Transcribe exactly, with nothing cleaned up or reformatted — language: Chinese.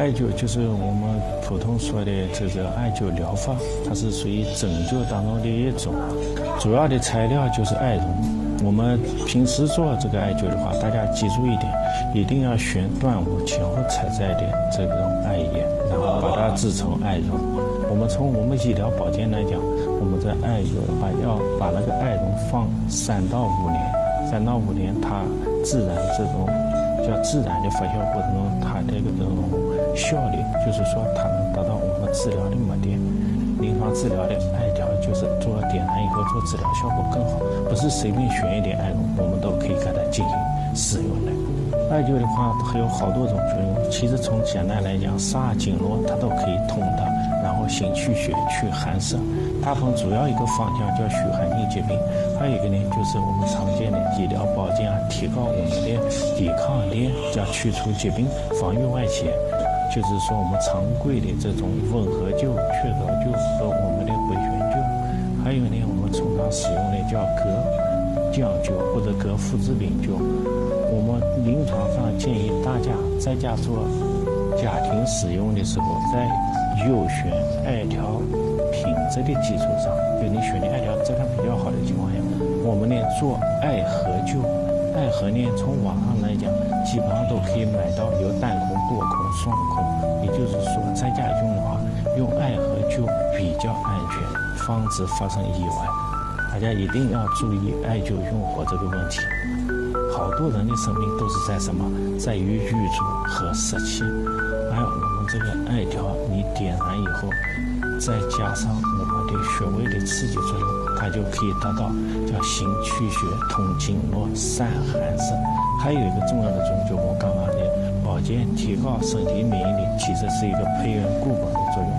艾灸就是我们普通说的这个艾灸疗法，它是属于针灸当中的一种，主要的材料就是艾绒。我们平时做这个艾灸的话，大家记住一点，一定要选端午前后采摘的这种艾叶，然后把它制成艾绒。我们从我们医疗保健来讲，我们在艾灸的话，要把那个艾绒放三到五年，三到五年它自然这种叫自然的发酵过程中，它这个这种效率，就是说它能达到我们治疗的目的。临床治疗的艾条就是做点燃以后做治疗效果更好，不是随便选一点艾绒我们都可以给它进行使用的。艾灸的话还有好多种作用，其实从简单来讲，十二经络它都可以通的，然后行去血去寒湿。大部分主要一个方向叫虚寒逆疾病，还有一个呢就是我们常见的医疗保健啊，提高我们的抵抗力，叫去除疾病，防御外邪。就是说我们常规的这种温和灸、确凿灸和我们的回旋灸，还有呢我们通常使用的叫隔姜灸或者隔附子饼灸。我们临床上建议大家在家做家庭使用的时候，在优选艾条品质的基础上，就你选的艾条质量比较好的情况下，我们呢做艾合灸。艾合呢从网上来讲，基本上都可以买到有单孔、多孔、双孔，也就是说在家用的话，用艾合灸比较安全，防止发生意外。大家一定要注意艾灸用火这个问题。好多人的生命都是在什么？在于瘀阻和湿气。还有我们这个艾条，你点燃以后，再加上我们的穴位的刺激作用，它就可以达到叫行去血、通经络、散寒湿。还有一个重要的作用，就我刚刚的保健、提高身体免疫力，其实是一个培元固本的作用。